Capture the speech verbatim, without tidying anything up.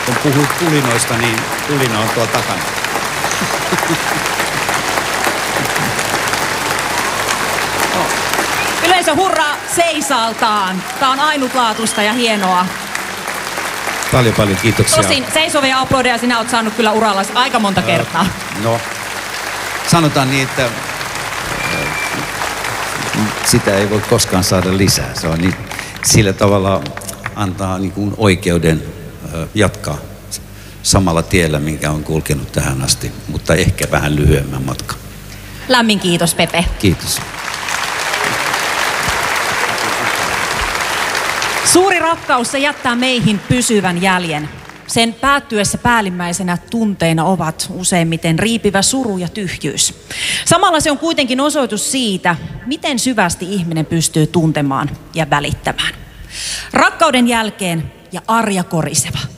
kun puhuit pulinoista, niin pulina on tuolla takana. Yleisö hurraa seisaltaan. Tämä on ainutlaatuista ja hienoa. Paljon paljon kiitoksia. Tosin seisovia aplodeja sinä olet saanut kyllä urallasi aika monta kertaa. Äh, no, sanotaan niin, että äh, sitä ei voi koskaan saada lisää. Se on niin, sillä tavalla antaa niin kuin oikeuden äh, jatkaa samalla tiellä, minkä on kulkenut tähän asti, mutta ehkä vähän lyhyemmän matkan. Lämmin kiitos, Pepe. Kiitos. Suuri rakkaus, se jättää meihin pysyvän jäljen. Sen päättyessä päällimmäisenä tunteina ovat useimmiten riipivä suru ja tyhjyys. Samalla se on kuitenkin osoitus siitä, miten syvästi ihminen pystyy tuntemaan ja välittämään. Rakkauden jälkeen ja arja koriseva.